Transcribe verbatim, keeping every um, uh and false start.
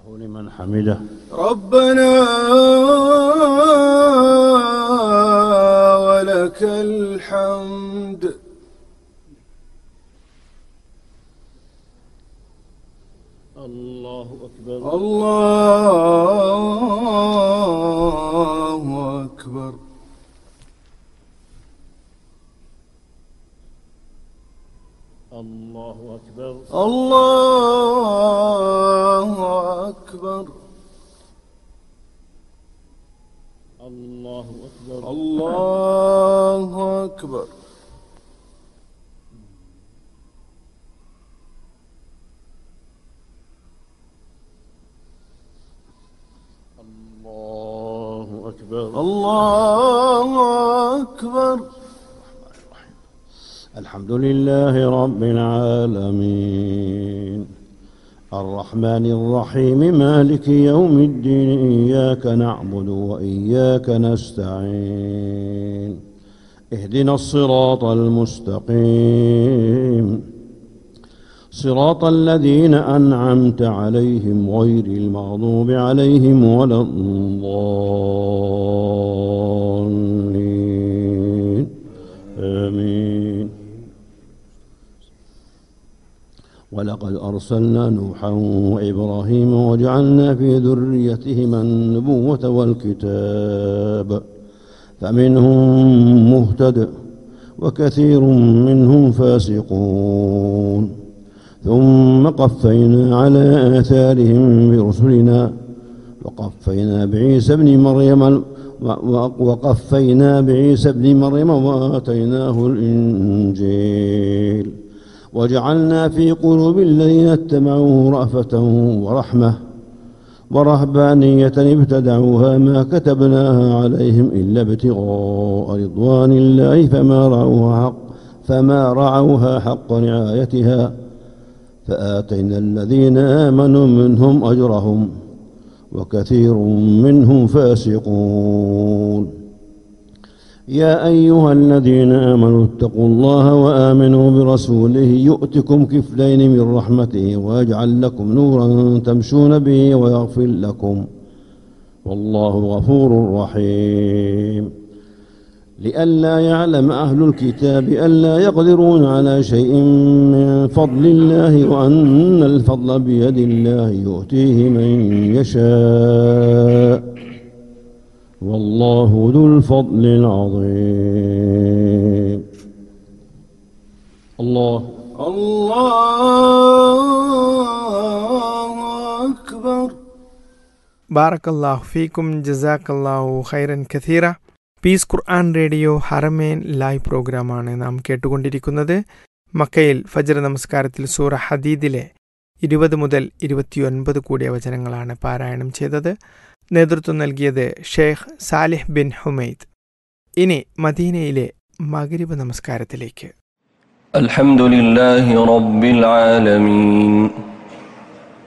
لمن حمده ربنا ولك الحمد. الله أكبر الله أكبر. الله أكبر الله أكبر. الله أكبر الله أكبر. الله أكبر الله أكبر. الحمد لله رب العالمين الرحمن الرحيم مالك يوم الدين إياك نعبد وإياك نستعين اهدنا الصراط المستقيم صراط الذين أنعمت عليهم غير المغضوب عليهم ولا الضالين آمين. ولقد أرسلنا نوحا وإبراهيم وجعلنا في ذريتهما النبوة والكتاب فمنهم مهتد وكثير منهم فاسقون ثم قفينا على آثارهم برسلنا وقفينا بعيسى ابن مريم وقفينا بعيسى ابن مريم وآتيناه الإنجيل وجعلنا في قلوب الذين اتبعوه رأفة ورحمة ورهبانية ابتدعوها ما كتبناها عليهم إلا ابتغاء رضوان الله فما رعوها حق فما رعوها حق رعايتها فآتينا الذين آمنوا منهم أجرهم وكثير منهم فاسقون. يا أيها الذين آمنوا اتقوا الله وآمنوا برسوله يؤتكم كفلين من رحمته ويجعل لكم نورا تمشون به ويغفر لكم والله غفور رحيم. لئلا يعلم أهل الكتاب ألا يقدرون على شيء من فضل الله وأن الفضل بيد الله يؤتيه من يشاء والله ذو الفضل العظيم. الله الله أكبر. ബാറക്കല്ലാഹു ഫീക്കും ജസാക്കല്ലാഹു ഖൈറൻ കഥീറ. പീസ് ഖുർആൻ റേഡിയോ ഹറമേൻ ലൈവ് പ്രോഗ്രാമാണ് നാം കേട്ടുകൊണ്ടിരിക്കുന്നത്. മക്കയിൽ ഫജ്ർ നമസ്കാരത്തിൽ സൂറ ഹദീദിലെ ഇരുപത് മുതൽ ഇരുപത്തിയൊൻപത് കൂടിയ വചനങ്ങളാണ് പാരായണം ചെയ്തത്. നേതൃത്വം നൽകിയത് ഷെയ്ഖ് സാലിഹ് ബിൻ ഹുമൈദ്. ഇനി മദീനയിലെ മഗ്രിബ് നമസ്കാരത്തിലേക്ക്. അൽഹംദുലില്ലാഹി റബ്ബിൽ ആലമീൻ.